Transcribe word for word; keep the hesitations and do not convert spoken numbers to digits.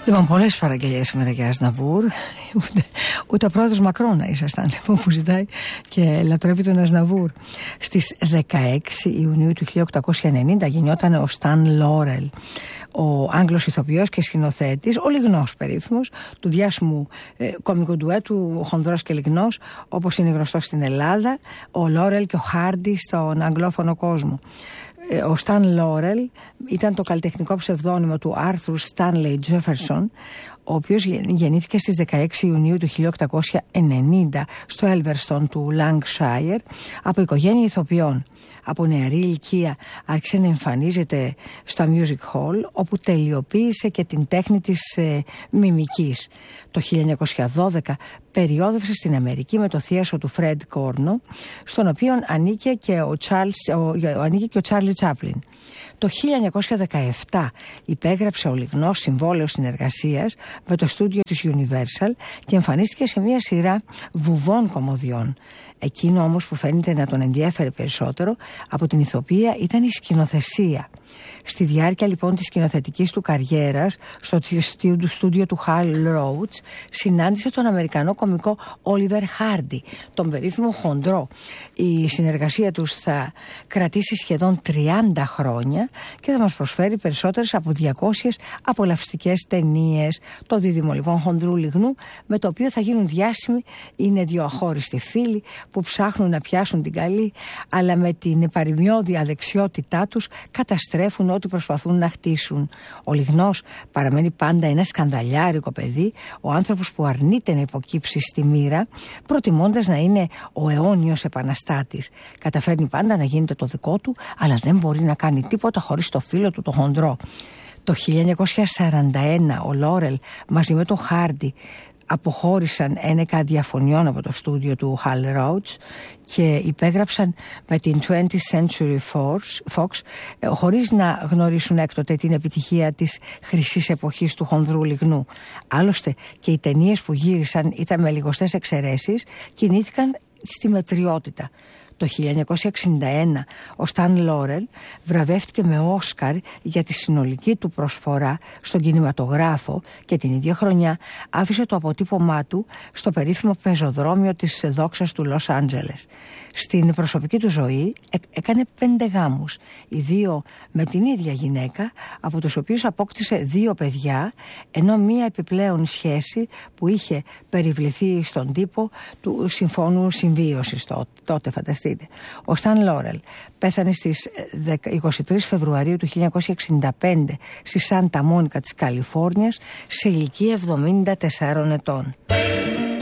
Λοιπόν, πολλές παραγγελίες σήμερα για Αζναβούρ. Ούτε, ούτε ο πρόεδρος Μακρόν να ήσασταν, λοιπόν, που ζητάει και λατρεύει τον Αζναβούρ. Στις δεκαέξι Ιουνίου του χίλια οκτακόσια ενενήντα γεννιόταν ο Σταν Λόρελ, ο Άγγλος ηθοποιός και σκηνοθέτης, ο Λιγνός περίφημος, του διάσημου ε, κομικού ντουέτου Χονδρός και Λιγνός, όπως είναι γνωστό στην Ελλάδα, ο Λόρελ και ο Χάρντι στον αγγλόφωνο κόσμο. Ο Σταν Λόρελ ήταν το καλλιτεχνικό ψευδόνυμο του Άρθουρ Στάνλεϊ Τζέφερσον, ο οποίος γεννήθηκε στις δεκαέξι Ιουνίου του χίλια οκτακόσια ενενήντα στο Έλβερστον του Lancashire από οικογένεια ηθοποιών. Από νεαρή ηλικία άρχισε να εμφανίζεται στα music hall, όπου τελειοποίησε και την τέχνη της ε, μιμικής. Το χίλια εννιακόσια δώδεκα περιόδευσε στην Αμερική με το θίασο του Φρεντ Κόρνο, στον οποίο ανήκε και ο, Charles, ο, ανήκε και ο Τσάρλι Τσάπλιν. Το χίλια εννιακόσια δεκαεπτά υπέγραψε ο Λιγνός συμβόλαιο συνεργασίας με το στούντιο της Universal και εμφανίστηκε σε μια σειρά βουβών κομμωδιών. Εκείνο όμως που φαίνεται να τον ενδιέφερε περισσότερο από την ηθοποιία ήταν η σκηνοθεσία. Στη διάρκεια λοιπόν της σκηνοθετικής του καριέρας στο στούντιο του Hal Roach συνάντησε τον Αμερικανό κωμικό Oliver Hardy, τον περίφημο χοντρό. Η συνεργασία τους θα κρατήσει σχεδόν τριάντα χρόνια και θα μας προσφέρει περισσότερες από διακόσιες απολαυστικές ταινίες. Το δίδυμο λοιπόν χοντρού Λιγνού, με το οποίο θα γίνουν διάσημοι, είναι δύο αχώριστοι φίλοι που ψάχνουν να πιάσουν την καλή, αλλά με την παροιμιώδη αδεξιότητά τους καταστρέφουν ό,τι προσπαθούν να χτίσουν. Ο Λιγνός παραμένει πάντα ένα σκανδαλιάρικο παιδί, ο άνθρωπος που αρνείται να υποκύψει στη μοίρα, προτιμώντας να είναι ο αιώνιος επαναστάτης. Καταφέρνει πάντα να γίνεται το δικό του, αλλά δεν μπορεί να κάνει τίποτα χωρίς το φίλο του, το χοντρό. Το χίλια εννιακόσια σαράντα ένα ο Λόρελ μαζί με τον Χάρντι αποχώρησαν ένεκα διαφωνιών από το στούντιο του Hal Roach και υπέγραψαν με την twentieth Century Fox, χωρίς να γνωρίσουν έκτοτε την επιτυχία της χρυσής εποχής του χονδρού Λιγνού. Άλλωστε και οι ταινίες που γύρισαν ήταν με λιγοστές εξαιρέσεις, κινήθηκαν στη μετριότητα. Το χίλια εννιακόσια εξήντα ένα ο Σταν Λόρελ βραβεύτηκε με Όσκαρ για τη συνολική του προσφορά στον κινηματογράφο και την ίδια χρονιά άφησε το αποτύπωμά του στο περίφημο πεζοδρόμιο της δόξας του Λος Άντζελες. Στην προσωπική του ζωή έκανε πέντε γάμους, οι δύο με την ίδια γυναίκα, από τους οποίους απόκτησε δύο παιδιά, ενώ μία επιπλέον σχέση που είχε περιβληθεί στον τύπο του Συμφώνου Συμβίωσης τότε, φανταστείτε. Ο Σταν Λόρελ πέθανε στις είκοσι τρεις Φεβρουαρίου του χίλια εννιακόσια εξήντα πέντε στη Σάντα Μόνικα της Καλιφόρνιας σε ηλικία εβδομήντα τεσσάρων ετών.